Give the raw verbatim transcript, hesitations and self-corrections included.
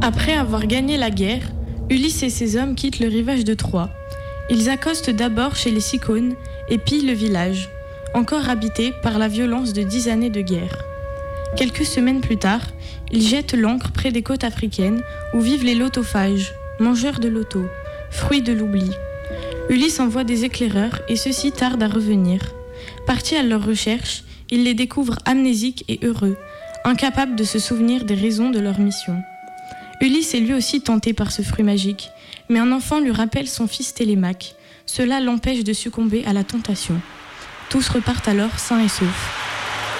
Après avoir gagné la guerre, Ulysse et ses hommes quittent le rivage de Troie. Ils accostent d'abord chez les Cicones et pillent le village, encore habité par la violence de dix années de guerre. Quelques semaines plus tard, ils jettent l'ancre près des côtes africaines où vivent les lotophages, mangeurs de loto, fruits de l'oubli. Ulysse envoie des éclaireurs et ceux-ci tardent à revenir. Partis à leur recherche, ils les découvrent amnésiques et heureux, incapables de se souvenir des raisons de leur mission. Ulysse est lui aussi tenté par ce fruit magique, mais un enfant lui rappelle son fils Télémaque. Cela l'empêche de succomber à la tentation. Tous repartent alors sains et saufs.